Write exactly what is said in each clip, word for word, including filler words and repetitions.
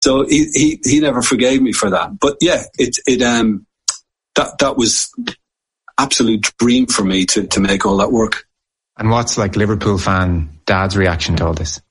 So he, he, he never forgave me for that. But yeah, it, it, um, that, that was absolute dream for me to, to make all that work. And what's like Liverpool fan dad's reaction to all this?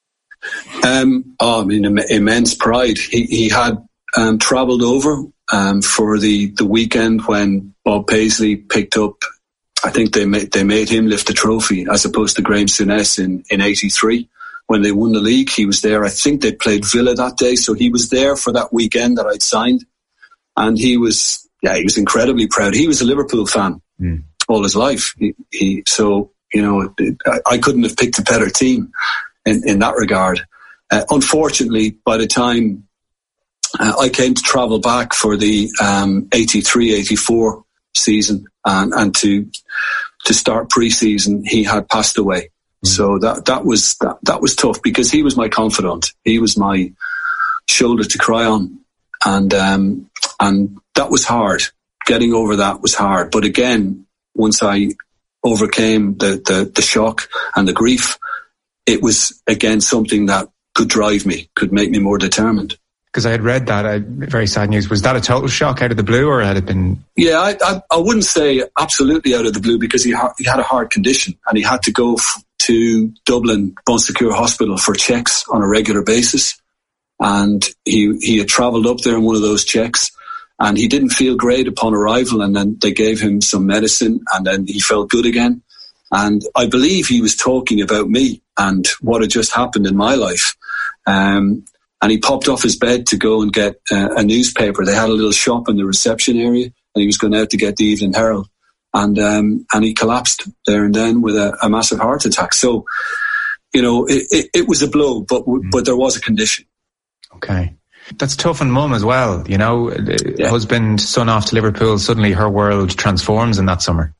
Um, oh, I mean, Im- immense pride. He, he had, um, travelled over, um, for the, the weekend when Bob Paisley picked up, I think they made, they made him lift the trophy as opposed to Graham Souness in, in eighty-three. When they won the league, he was there. I think they played Villa that day. So he was there for that weekend that I'd signed. And he was, yeah, he was incredibly proud. He was a Liverpool fan mm. all his life. He, he, so, you know, I, I couldn't have picked a better team in, in that regard. Uh, unfortunately, by the time uh, I came to travel back for the um, eighty-three eighty-four season and, and to to start pre-season, he had passed away. Mm. So that that was that, that was tough because he was my confidant. He was my shoulder to cry on, and um, and that was hard. Getting over that was hard. But again, once I overcame the the, the shock and the grief, it was again something that could drive me, could make me more determined. Because I had read that, uh, very sad news. Was that a total shock out of the blue, or had it been... Yeah, I, I, I wouldn't say absolutely out of the blue, because he, ha- he had a heart condition and he had to go f- to Dublin Bon Secours Hospital for checks on a regular basis. And he, he had travelled up there in one of those checks and he didn't feel great upon arrival, and then they gave him some medicine and then he felt good again. And I believe he was talking about me and what had just happened in my life. Um, and he popped off his bed to go and get uh, a newspaper. They had a little shop in the reception area, and he was going out to get the Evening Herald. And um, and he collapsed there and then with a, a massive heart attack. So, you know, it, it, it was a blow, but mm. but there was a condition. Okay. That's tough on mum as well, you know. Yeah. Husband, son off to Liverpool, suddenly her world transforms in that summer.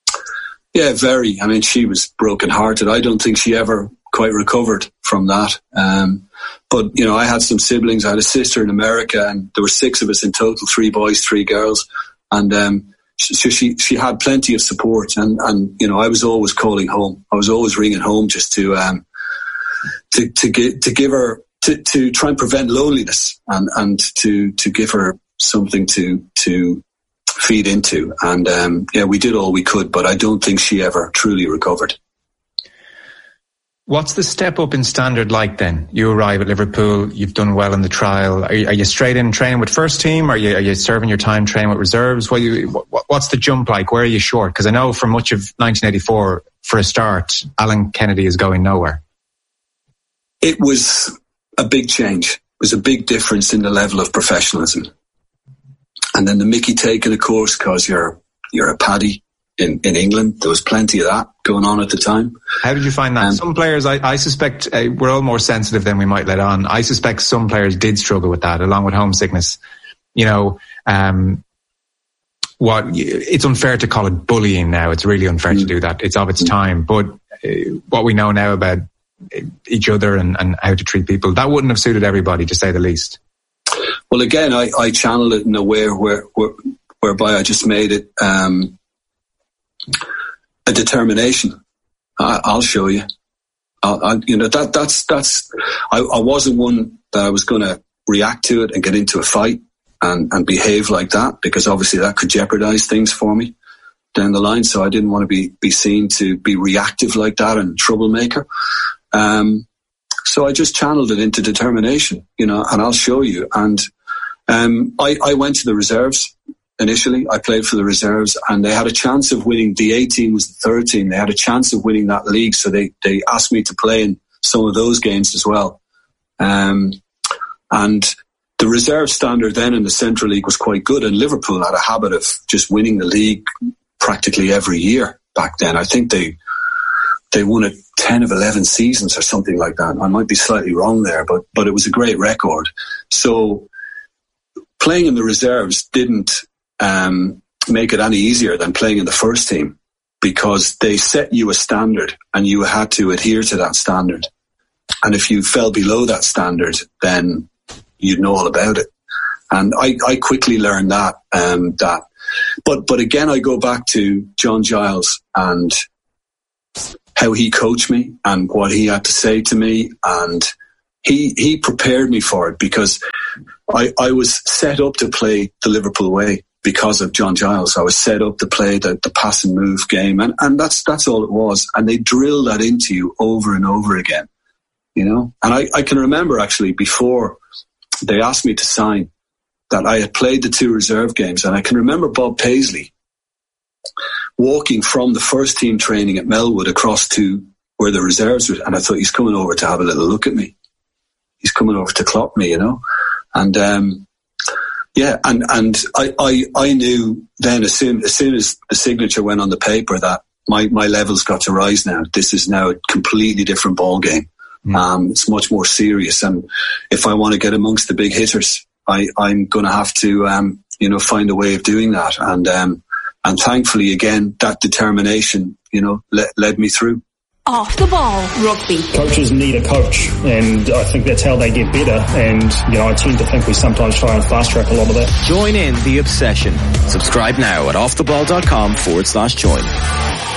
Yeah, very. I mean, she was broken-hearted. I don't think she ever quite recovered from that. Um, but, you know, I had some siblings. I had a sister in America, and there were six of us in total, three boys, three girls. And um, she, she she had plenty of support. And, and, you know, I was always calling home. I was always ringing home just to um, to to, give, to give her, to, to try and prevent loneliness and, and to, to give her something to to feed into. And, um, yeah, we did all we could, but I don't think she ever truly recovered. What's the step up in standard like then? You arrive at Liverpool, you've done well in the trial. Are you, are you straight in training with first team? Are you, are you serving your time training with reserves? What you, what, what's the jump like? Where are you short? Because I know for much of nineteen eighty-four, for a start, Alan Kennedy is going nowhere. It was a big change. It was a big difference in the level of professionalism. And then the Mickey taken, of course, because you're you're a paddy in, in England. There was plenty of that going on at the time. How did you find that? Um, some players, I, I suspect, uh, we're all more sensitive than we might let on. I suspect some players did struggle with that, along with homesickness. You know, um, what it's unfair to call it bullying now. It's really unfair mm. to do that. It's of its mm. time. But uh, what we know now about each other and, and how to treat people, that wouldn't have suited everybody, to say the least. Well, again, I, I channeled it in a way where, where, whereby I just made it um, a determination. I, I'll show you. I'll, I, you know, that that's that's. I, I wasn't one that I was going to react to it and get into a fight and, and behave like that, because obviously that could jeopardize things for me down the line. So I didn't want to be be seen to be reactive like that and troublemaker. Um, so I just channeled it into determination, you know, and I'll show you. And um, I, I went to the reserves. Initially, I played for the reserves, and they had a chance of winning. The A team was the third team. They had a chance of winning that league, so they, they asked me to play in some of those games as well. Um, and the reserve standard then in the Central League was quite good, and Liverpool had a habit of just winning the league practically every year back then. I think they they won it ten of eleven seasons or something like that. I might be slightly wrong there, but but it was a great record. So playing in the reserves didn't Um, make it any easier than playing in the first team, because they set you a standard and you had to adhere to that standard. And if you fell below that standard, then you'd know all about it. And I, I quickly learned that. Um, that, but but again, I go back to John Giles and how he coached me and what he had to say to me, and he he prepared me for it, because I, I was set up to play the Liverpool way because of John Giles. I was set up to play the, the pass and move game, and, and that's that's all it was. And they drill that into you over and over again, you know. And I, I can remember, actually, before they asked me to sign, that I had played the two reserve games, and I can remember Bob Paisley walking from the first team training at Melwood across to where the reserves were, and I thought, he's coming over to have a little look at me. He's coming over to clock me, you know. And um, yeah, and and I, I I knew then, as soon as soon as the signature went on the paper, that my my levels got to rise. Now this is now a completely different ball game. Mm. Um, it's much more serious, and if I want to get amongst the big hitters, I I'm going to have to um, you know find a way of doing that. And um, and thankfully, again, that determination, you know, le- led me through. Off the Ball Rugby. Coaches need a coach, and I think that's how they get better. And, you know, I tend to think we sometimes try and fast track a lot of that. Join in the obsession. Subscribe now at offtheball.com forward slash join.